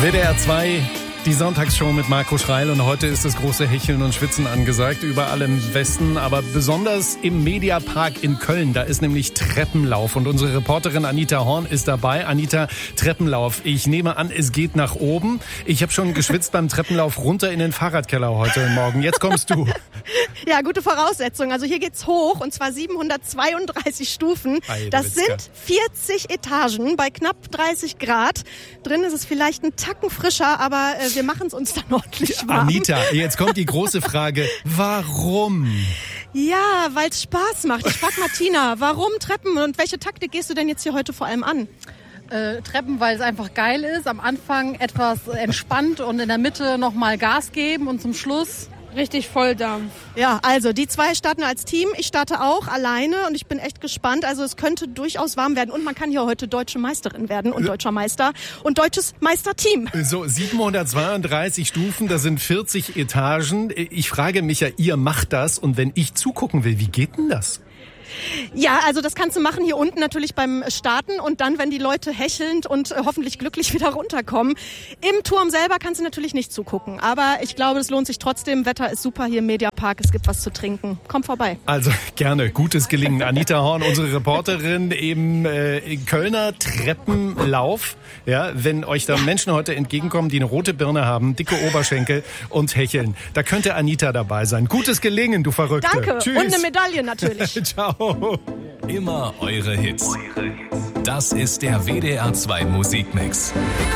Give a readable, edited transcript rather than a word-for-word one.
WDR 2, die Sonntagsshow mit Marco Schreil, und heute ist das große Hecheln und Schwitzen angesagt, überall im Westen, aber besonders im Mediapark in Köln. Da ist nämlich Treppenlauf und unsere Reporterin Anita Horn ist dabei. Anita, Treppenlauf, ich nehme an, es geht nach oben. Ich habe schon geschwitzt beim Treppenlauf runter in den Fahrradkeller heute Morgen. Jetzt kommst du. Ja, gute Voraussetzung. Also hier geht's hoch, und zwar 732 Stufen. Das sind 40 Etagen bei knapp 30 Grad. Drin ist es vielleicht ein Tacken frischer, aber wir machen es uns dann ordentlich warm. Anita, jetzt kommt die große Frage. Warum? Ja, weil es Spaß macht. Ich frag Martina, warum Treppen und welche Taktik gehst du denn jetzt hier heute vor allem an? Treppen, weil es einfach geil ist. Am Anfang etwas entspannt und in der Mitte nochmal Gas geben und zum Schluss richtig Volldampf. Ja, also die zwei starten als Team. Ich starte auch alleine und ich bin echt gespannt. Also es könnte durchaus warm werden und man kann hier heute deutsche Meisterin werden und deutscher Meister und deutsches Meisterteam. So, 732 Stufen, das sind 40 Etagen. Ich frage mich ja, ihr macht das, und wenn ich zugucken will, wie geht denn das? Ja, also das kannst du machen hier unten natürlich beim Starten und dann, wenn die Leute hechelnd und hoffentlich glücklich wieder runterkommen. Im Turm selber kannst du natürlich nicht zugucken, aber ich glaube, es lohnt sich trotzdem. Wetter ist super hier im Mediapark, es gibt was zu trinken. Komm vorbei. Also gerne, gutes Gelingen. Anita Horn, unsere Reporterin im Kölner Treppenlauf. Ja, wenn euch da Menschen heute entgegenkommen, die eine rote Birne haben, dicke Oberschenkel und hecheln, da könnte Anita dabei sein. Gutes Gelingen, du Verrückte. Danke. Tschüss. Und eine Medaille natürlich. Ciao. Immer eure Hits. Das ist der WDR 2 Musikmix.